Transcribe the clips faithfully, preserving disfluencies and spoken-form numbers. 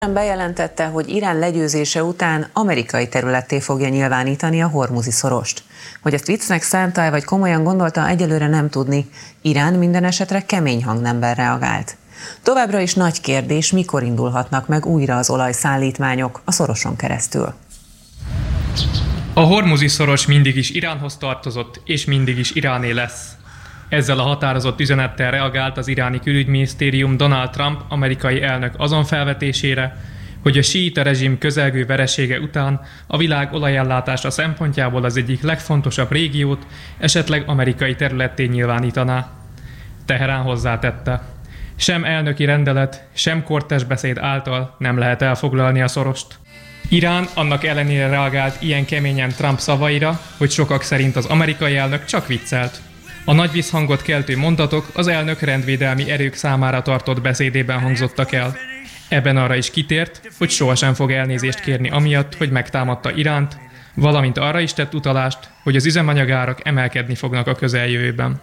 Bejelentette, hogy Irán legyőzése után amerikai területté fogja nyilvánítani a hormuzi szorost. Hogy ezt viccnek szánta-e vagy komolyan gondolta, egyelőre nem tudni. Irán minden esetre kemény hangnemben reagált. Továbbra is nagy kérdés, mikor indulhatnak meg újra az olajszállítmányok a szoroson keresztül. A hormuzi szoros mindig is Iránhoz tartozott, és mindig is Iráné lesz. Ezzel a határozott üzenettel reagált az iráni külügyminisztérium Donald Trump amerikai elnök azon felvetésére, hogy a síita rezsim közelgő veresége után a világ olajellátása szempontjából az egyik legfontosabb régiót esetleg amerikai területté nyilvánítaná. Teherán hozzátette: sem elnöki rendelet, sem kortes beszéd által nem lehet elfoglalni a szorost. Irán annak ellenére reagált ilyen keményen Trump szavaira, hogy sokak szerint az amerikai elnök csak viccelt. A nagy visszhangot keltő mondatok az elnök rendvédelmi erők számára tartott beszédében hangzottak el. Ebben arra is kitért, hogy sohasem fog elnézést kérni amiatt, hogy megtámadta Iránt, valamint arra is tett utalást, hogy az üzemanyagárak emelkedni fognak a közeljövőben.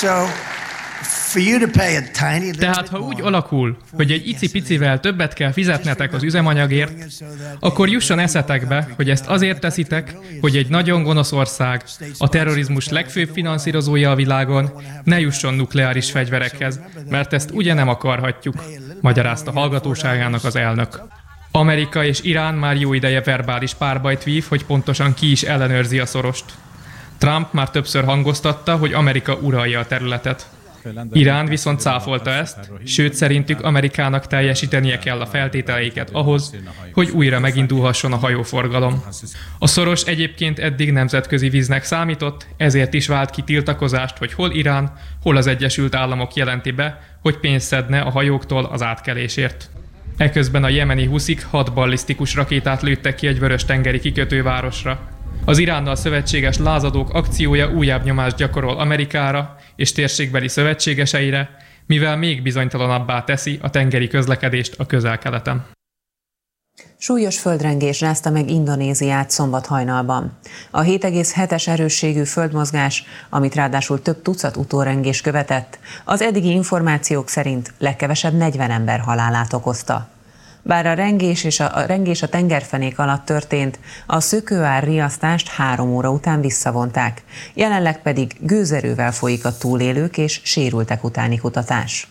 Tehát ha úgy alakul, hogy egy icipicivel többet kell fizetnetek az üzemanyagért, akkor jusson eszetekbe, hogy ezt azért teszitek, hogy egy nagyon gonosz ország, a terrorizmus legfőbb finanszírozója a világon ne jusson nukleáris fegyverekhez, mert ezt ugye nem akarhatjuk, magyarázta hallgatóságának az elnök. Amerika és Irán már jó ideje verbális párbajt vív, hogy pontosan ki is ellenőrzi a szorost. Trump már többször hangoztatta, hogy Amerika uralja a területet. Irán viszont cáfolta ezt, sőt szerintük Amerikának teljesítenie kell a feltételeiket ahhoz, hogy újra megindulhasson a hajóforgalom. A szoros egyébként eddig nemzetközi víznek számított, ezért is vált ki tiltakozást, hogy hol Irán, hol az Egyesült Államok jelenti be, hogy pénzt szedne a hajóktól az átkelésért. Eközben a jemeni huszik hat ballisztikus rakétát lőttek ki egy vörös-tengeri kikötővárosra. Az Iránnal szövetséges lázadók akciója újabb nyomást gyakorol Amerikára és térségbeli szövetségeseire, mivel még bizonytalanabbá teszi a tengeri közlekedést a Közel-Keleten. Súlyos földrengés rázta meg Indonéziát szombat hajnalban. A hét egész hetes erősségű földmozgás, amit ráadásul több tucat utórengés követett, az eddigi információk szerint legkevesebb negyven ember halálát okozta. Bár a rengés, és a, a rengés a tengerfenék alatt történt, a szökőár riasztást három óra után visszavonták. Jelenleg pedig gőzerővel folyik a túlélők és sérültek utáni kutatás.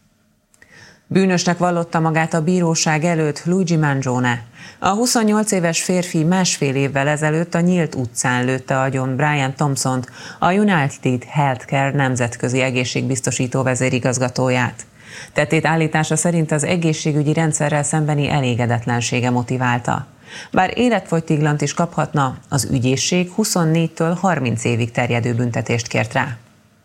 Bűnösnek vallotta magát a bíróság előtt Luigi Mangione. A huszonnyolc éves férfi másfél évvel ezelőtt a nyílt utcán lőtte agyon Brian Thompsont, a United Healthcare nemzetközi egészségbiztosító vezérigazgatóját. Tettét állítása szerint az egészségügyi rendszerrel szembeni elégedetlensége motiválta. Bár életfogytiglant is kaphatna, az ügyészség huszonnégytől harminc évig terjedő büntetést kért rá.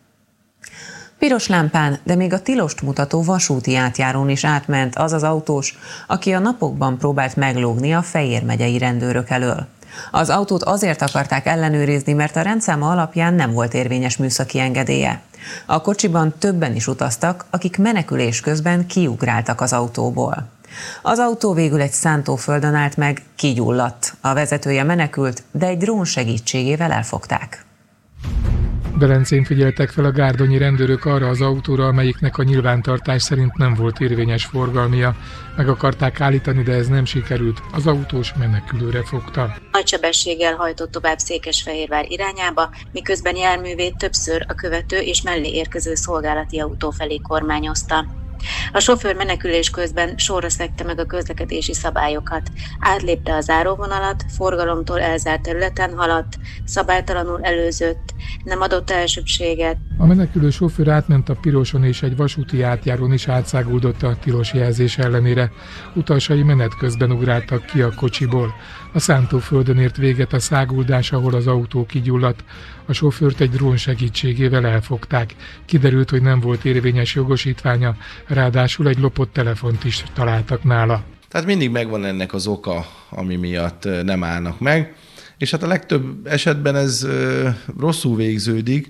Piros lámpán, de még a tilost mutató vasúti átjárón is átment az az autós, aki a napokban próbált meglógni a Fejér megyei rendőrök elől. Az autót azért akarták ellenőrizni, mert a rendszáma alapján nem volt érvényes műszaki engedélye. A kocsiban többen is utaztak, akik menekülés közben kiugráltak az autóból. Az autó végül egy szántóföldön állt meg, kigyulladt. A vezetője menekült, de egy drón segítségével elfogták. Velencén figyeltek fel a gárdonyi rendőrök arra az autóra, amelyiknek a nyilvántartás szerint nem volt érvényes forgalmia. Meg akarták állítani, de ez nem sikerült. Az autós menekülőre fogta. Nagy sebességgel hajtott tovább Székesfehérvár irányába, miközben járművét többször a követő és mellé érkező szolgálati autó felé kormányozta. A sofőr menekülés közben sorra szegte meg a közlekedési szabályokat. Átlépte a záróvonalat, forgalomtól elzárt területen haladt, szabálytalanul előzött, nem adott elsőbséget. A menekülő sofőr átment a piroson és egy vasúti átjárón is átszáguldotta a tilos jelzés ellenére. Utasai menet közben ugráltak ki a kocsiból. A szántóföldön ért véget a száguldás, ahol az autó kigyulladt. A sofőrt egy drón segítségével elfogták. Kiderült, hogy nem volt érvényes jogosítványa, ráadásul egy lopott telefont is találtak nála. Tehát mindig megvan ennek az oka, ami miatt nem állnak meg, és hát a legtöbb esetben ez rosszul végződik,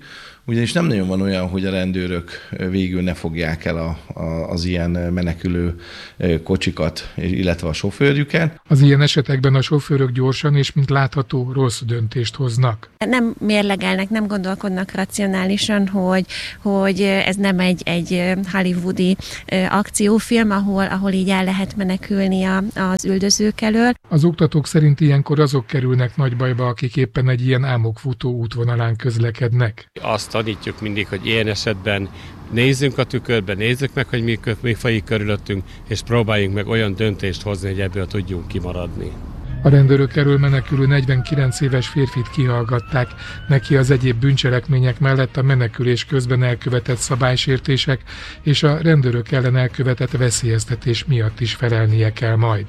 ugyanis nem nagyon van olyan, hogy a rendőrök végül ne fogják el a, a, az ilyen menekülő kocsikat, illetve a sofőrjüket. Az ilyen esetekben a sofőrök gyorsan és, mint látható, rossz döntést hoznak. Nem mérlegelnek, nem gondolkodnak racionálisan, hogy, hogy ez nem egy, egy hollywoodi akciófilm, ahol, ahol így el lehet menekülni a, az üldözők elől. Az oktatók szerint ilyenkor azok kerülnek nagy bajba, akik éppen egy ilyen álmokfutó útvonalán közlekednek. Azt tanítjuk mindig, hogy ilyen esetben nézzünk a tükörbe, nézzük meg, hogy mi, mi folyik körülöttünk, és próbáljunk meg olyan döntést hozni, hogy ebből tudjunk kimaradni. A rendőrök elől menekülő negyvenkkilenc éves férfit kihallgatták. Neki az egyéb bűncselekmények mellett a menekülés közben elkövetett szabálysértések és a rendőrök ellen elkövetett veszélyeztetés miatt is felelnie kell majd.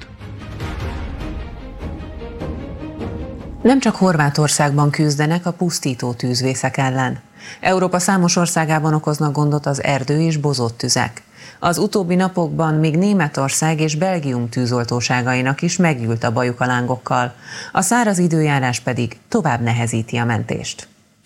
Nem csak Horvátországban küzdenek a pusztító tűzvészek ellen. Európa számos országában okoznak gondot az erdő és bozott tüzek. Az utóbbi napokban még Németország és Belgium tűzoltóságainak is meggyűlt a bajuk a lángokkal. A száraz időjárás pedig tovább nehezíti a mentést.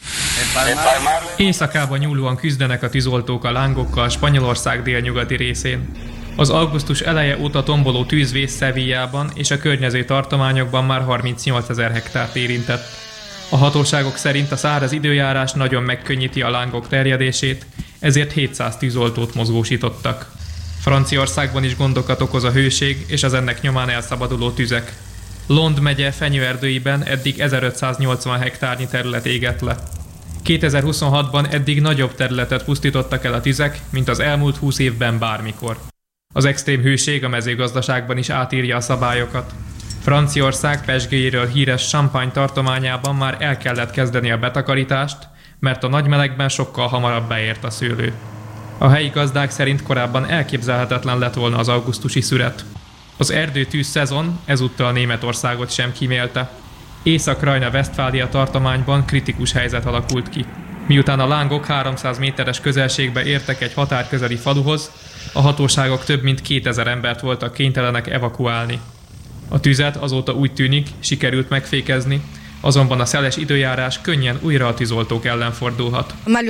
Északában nyúlóan küzdenek a tűzoltók a lángokkal Spanyolország délnyugati részén. Az augusztus eleje óta tomboló tűzvész Sevillában és a környező tartományokban már harmincnyolcezer hektárt érintett. A hatóságok szerint a száraz időjárás nagyon megkönnyíti a lángok terjedését, ezért hétszáz tűzoltót mozgósítottak. Franciaországban is gondokat okoz a hőség és az ennek nyomán elszabaduló tüzek. Lond megye fenyőerdőiben eddig ezerötszáznyolcvan hektárnyi terület égett le. kétezer-huszonhatban eddig nagyobb területet pusztítottak el a tüzek, mint az elmúlt húsz évben bármikor. Az extrém hőség a mezőgazdaságban is átírja a szabályokat. Franciaország pezsgéjéről híres Champagne tartományában már el kellett kezdeni a betakarítást, mert a nagy melegben sokkal hamarabb beért a szőlő. A helyi gazdák szerint korábban elképzelhetetlen lett volna az augusztusi szüret. Az erdőtűz szezon ezúttal Németországot sem kímélte. Észak-Rajna-Westfália tartományban kritikus helyzet alakult ki. Miután a lángok háromszáz méteres közelségbe értek egy határközeli faluhoz, a hatóságok több mint kétezer embert voltak kénytelenek evakuálni. A tüzet azóta úgy tűnik, sikerült megfékezni, azonban a szeles időjárás könnyen újra a tűzoltók ellen fordulhat.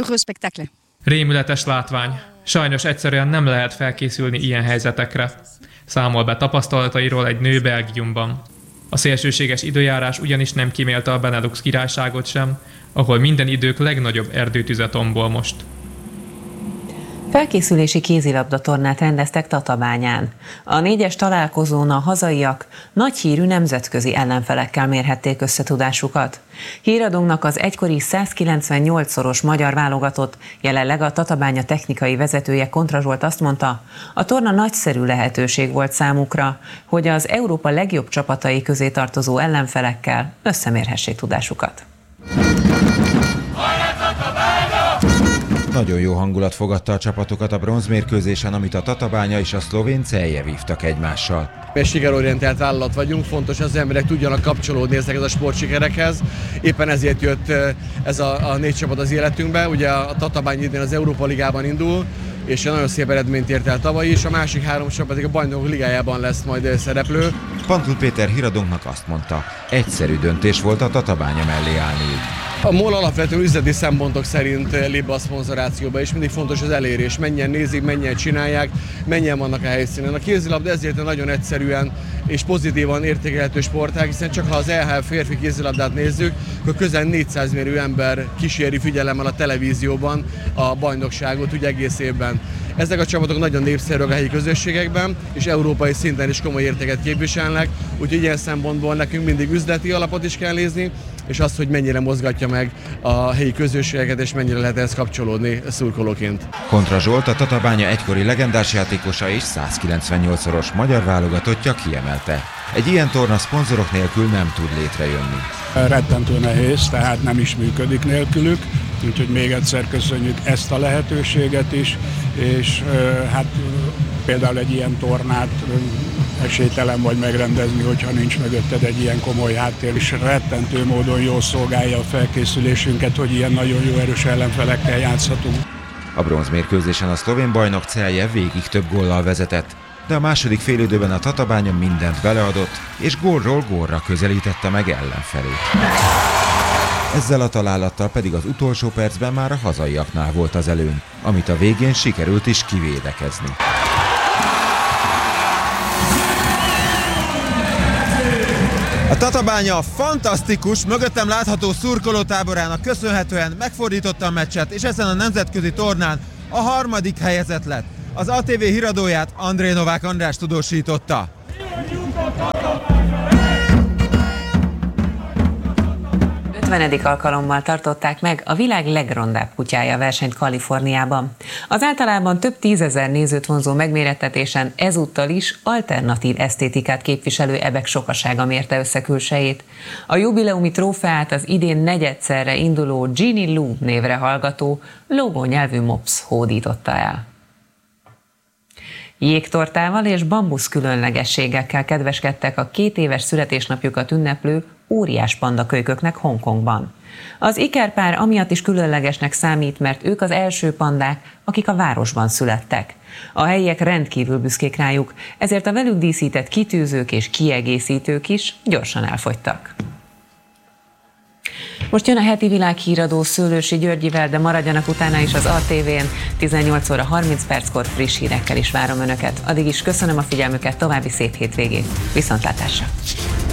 Rémületes látvány. Sajnos egyszerűen nem lehet felkészülni ilyen helyzetekre. Számol be tapasztalatairól egy nő Belgiumban. A szélsőséges időjárás ugyanis nem kímélte a Benelux királyságot sem, ahol minden idők legnagyobb erdőtüze tombol most. Felkészülési kézilabdatornát rendeztek Tatabányán. A négyes találkozón a hazaiak nagy hírű nemzetközi ellenfelekkel mérhették összetudásukat. Híradónknak az egykori százkilencvennyolc-szoros magyar válogatott, jelenleg a Tatabánya technikai vezetője Kontra Zsolt azt mondta, a torna nagyszerű lehetőség volt számukra, hogy az Európa legjobb csapatai közé tartozó ellenfelekkel összemérhessék tudásukat. Nagyon jó hangulat fogadta a csapatokat a bronzmérkőzésen, amit a Tatabánya és a szlovén Celje vívtak egymással. Mi sikerorientált vállalat vagyunk, fontos, hogy az emberek tudjanak kapcsolódni ezekhez a sportsikerekhez. Éppen ezért jött ez a, a négy csapat az életünkbe. Ugye a Tatabánya idén az Európa Ligában indul, és nagyon szép eredményt ért el tavaly is. A másik három csapat a Bajnokok Ligájában lesz majd szereplő. Pantul Péter híradónknak azt mondta, egyszerű döntés volt a Tatabánya mellé állniuk. A MOL alapvetően üzleti szempontok szerint lép be a szponzorációba, és mindig fontos az elérés. Mennyien nézik, mennyien csinálják, mennyien vannak a helyszínen. A kézilabda ezért nagyon egyszerűen és pozitívan értékelhető sportág, hiszen csak ha az é há ef férfi kézilabdát nézzük, akkor közel négyszáz millió ember kíséri figyelemmel a televízióban a bajnokságot úgy egész évben. Ezek a csapatok nagyon népszerűek a helyi közösségekben, és európai szinten is komoly értéket képviselnek, úgyhogy ilyen szempontból nekünk mindig üzleti alapot is kell nézni, és azt, hogy mennyire mozgatja meg a helyi közösségeket, és mennyire lehet ehhez kapcsolódni szurkolóként. Kontra Zsolt, a Tatabánya egykori legendás játékosa és százkilencvennyolc-szoros magyar válogatottja kiemelte. Egy ilyen torna szponzorok nélkül nem tud létrejönni. Rettentő nehéz, tehát nem is működik nélkülük, úgyhogy még egyszer köszönjük ezt a lehetőséget is, és hát például egy ilyen tornát esélytelen vagy megrendezni, hogyha nincs mögötted egy ilyen komoly háttér, és rettentő módon jól szolgálja a felkészülésünket, hogy ilyen nagyon jó erős ellenfelekkel játszhatunk. A bronzmérkőzésen a szlovén bajnok Celje végig több góllal vezetett, de a második félidőben a Tatabánya mindent beleadott, és gólról gólra közelítette meg ellenfelét. Ezzel a találattal pedig az utolsó percben már a hazaiaknál volt az előny, amit a végén sikerült is kivédekezni. A Tatabánya fantasztikus, mögöttem látható szurkolótáborának köszönhetően megfordította a meccset, és ezen a nemzetközi tornán a harmadik helyezett lett. Az á té vé híradóját André Novák András tudósította. ötvenedik alkalommal tartották meg a világ legrondább kutyája versenyt Kaliforniában. Az általában több tízezer nézőt vonzó megmérettetésen ezúttal is alternatív esztétikát képviselő ebek sokasága mérte össze külsejét. A jubileumi trófeát az idén negyedszerre induló Ginny Lou névre hallgató, logó nyelvű mops hódította el. Jégtortával és bambusz különlegességekkel kedveskedtek a két éves születésnapjukat ünneplő óriás pandakölyköknek Hongkongban. Az ikerpár amiatt is különlegesnek számít, mert ők az első pandák, akik a városban születtek. A helyiek rendkívül büszkék rájuk, ezért a velük díszített kitűzők és kiegészítők is gyorsan elfogytak. Most jön a heti világhíradó Szőlősi Györgyivel, de maradjanak utána is az á té vén. tizennyolc óra harminc perckor friss hírekkel is várom Önöket. Addig is köszönöm a figyelmüket, további szép hétvégét. Viszontlátásra!